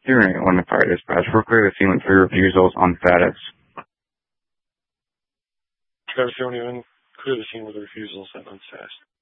During on the fire dispatch, we're clear to scene with 3 refusals on status. Travis, you don't even clear the scene with refusals and on status.